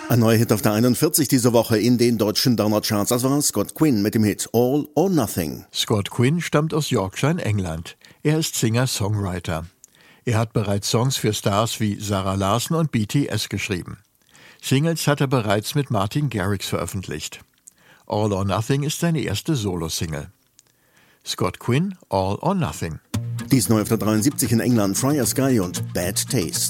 Ein neuer Hit auf der 41 diese Woche in den deutschen Downer-Charts. Das war Scott Quinn mit dem Hit All or Nothing. Scott Quinn stammt aus Yorkshire in England. Er ist Singer-Songwriter. Er hat bereits Songs für Stars wie Sarah Larson und BTS geschrieben. Singles hat er bereits mit Martin Garrix veröffentlicht. All or Nothing ist seine erste Solo-Single. Scott Quinn, All or Nothing. Dies neu auf der 73 in England, Fryer Sky und Bad Taste.